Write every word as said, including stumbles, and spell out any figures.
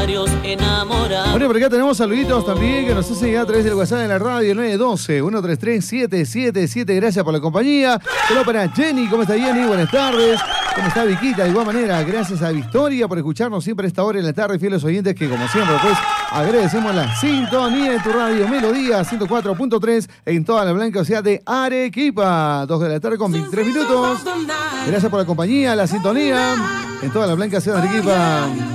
Bueno, por acá tenemos saluditos también que nos hacen llegar a través del WhatsApp de la radio nueve uno dos, uno tres tres, siete siete siete. Gracias por la compañía. Saludos para Jenny. ¿Cómo está Jenny? Buenas tardes. ¿Cómo está Viquita? De igual manera, gracias a Victoria por escucharnos siempre a esta hora en la tarde. Fieles oyentes que, como siempre, pues agradecemos la sintonía de tu radio Melodía ciento cuatro punto tres en toda la blanca, o sea, de Arequipa. dos de la tarde con veintitrés minutos. Gracias por la compañía, la sintonía en toda la blanca ciudad de Arequipa.